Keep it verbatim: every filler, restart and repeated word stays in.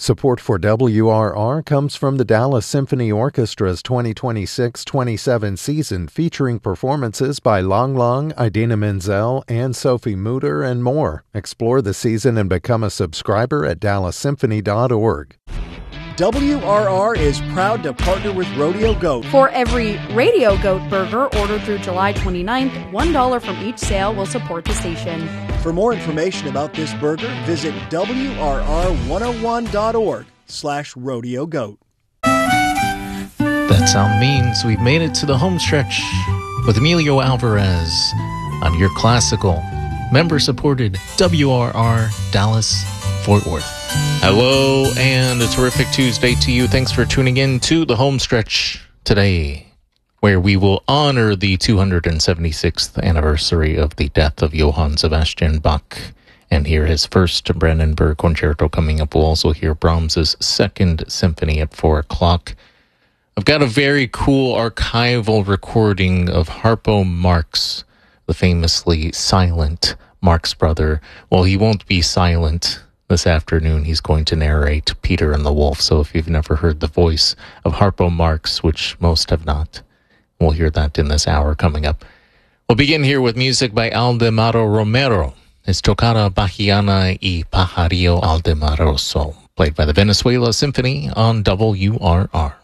Support for W R R comes from the Dallas Symphony Orchestra's twenty twenty-six twenty-seven season, featuring performances by Lang Lang, Idina Menzel, and Sophie Mutter, and more. Explore the season and become a subscriber at dallas symphony dot org. W R R is proud to partner with Rodeo Goat. For every Radio Goat burger ordered through July twenty-ninth, one dollar from each sale will support the station. For more information about this burger, visit W R R one oh one dot org slash rodeo goat. That sound means we've made it to the home stretch with Emilio Alvarez on your classical, member-supported W R R Dallas Fort Worth. Hello, and a terrific Tuesday to you. Thanks for tuning in to the home stretch today, where we will honor the two hundred seventy-sixth anniversary of the death of Johann Sebastian Bach and hear his first Brandenburg Concerto coming up. We'll also hear Brahms's Second Symphony at four o'clock. I've got a very cool archival recording of Harpo Marx, the famously silent Marx brother. Well, he won't be silent this afternoon. He's going to narrate Peter and the Wolf. So if you've never heard the voice of Harpo Marx, which most have not, we'll hear that in this hour coming up. We'll begin here with music by Aldemaro Romero. It's Toccata Bachiana y Pajarillo Aldemaroso, played by the Venezuela Symphony on W R R.